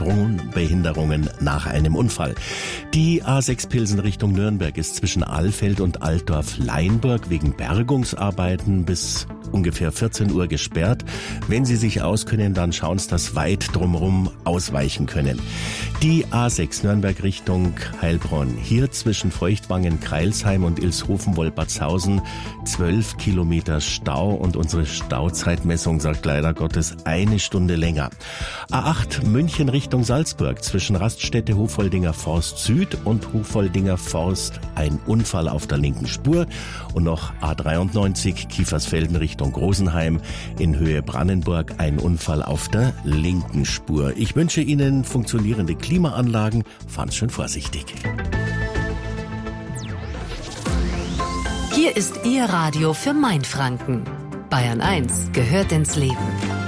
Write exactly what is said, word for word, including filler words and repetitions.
Sprungbehinderungen nach einem Unfall. Die A sechs Pilsen Richtung Nürnberg ist zwischen Alfeld und Altdorf-Leinburg wegen Bergungsarbeiten bis ungefähr vierzehn Uhr gesperrt. Wenn Sie sich auskennen, dann schauen Sie, dass weit drumherum ausweichen können. Die A sechs Nürnberg Richtung Heilbronn. Hier zwischen Feuchtwangen, Kreilsheim und Ilshofen-Wolpertshausen zwölf Kilometer Stau und unsere Stauzeitmessung sagt leider Gottes eine Stunde länger. A acht München Richtung Salzburg zwischen Raststätte Hofoldinger Forst Süd und Hofoldinger Forst ein Unfall auf der linken Spur und noch A dreiundneunzig Kiefersfelden Richtung Großenheim in Höhe Brandenburg ein Unfall auf der linken Spur. Ich wünsche Ihnen funktionierende Klimaanlagen, fahren Sie schön vorsichtig. Hier ist Ihr Radio für Mainfranken. Bayern eins gehört ins Leben.